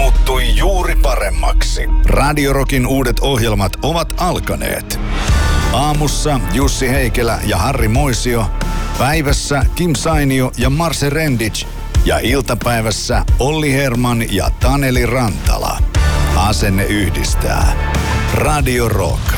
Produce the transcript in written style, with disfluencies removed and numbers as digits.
muuttui juuri paremmaksi. Radio Rockin uudet ohjelmat ovat alkaneet. Aamussa Jussi Heikelä ja Harri Moisio. Päivässä Kim Sainio ja Marse Rendic. Ja iltapäivässä Olli Herman ja Taneli Rantala. Asenne yhdistää. Radio Rock.